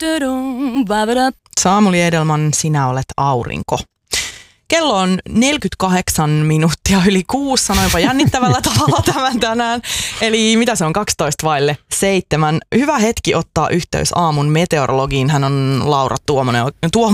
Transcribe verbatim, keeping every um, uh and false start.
Samuli Edelman, sinä olet aurinko. Kello on neljäkymmentäkahdeksan minuuttia yli kuusi, sanoinpa jännittävällä tavalla tämän tänään. Eli mitä se on, kaksitoista vaille seitsemän. Hyvä hetki ottaa yhteys aamun meteorologiin. Hän on Laura Tuomonen.